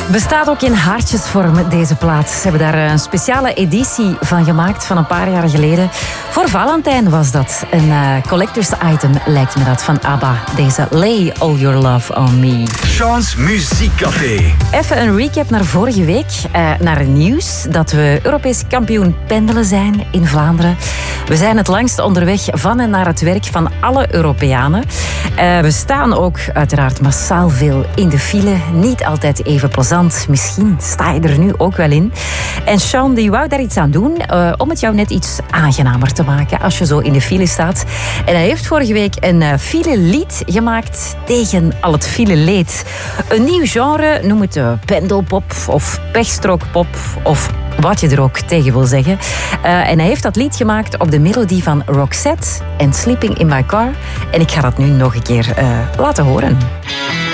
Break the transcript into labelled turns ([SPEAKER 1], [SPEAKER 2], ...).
[SPEAKER 1] Bestaat ook in haartjesvorm, deze plaat. Ze hebben daar een speciale editie van gemaakt van een paar jaar geleden. Voor Valentijn was dat. Een collector's item lijkt me dat van ABBA. Deze Lay All Your Love On Me.
[SPEAKER 2] Sean's Muziekcafé.
[SPEAKER 1] Even een recap naar vorige week. Naar het nieuws dat we Europees kampioen pendelen zijn in Vlaanderen. We zijn het langst onderweg van en naar het werk van alle Europeanen. We staan ook uiteraard massaal veel in de file. Niet altijd even plezant. Misschien sta je er nu ook wel in. En Sean die wou daar iets aan doen om het jou net iets aangenamer te maken als je zo in de file staat. En hij heeft vorige week een filelied gemaakt tegen al het fileleed. Een nieuw genre, noem het pendelpop of pechstrookpop of wat je er ook tegen wil zeggen. En hij heeft dat lied gemaakt op de melodie van Roxette en Sleeping in My Car. En ik ga dat nu nog een keer laten horen.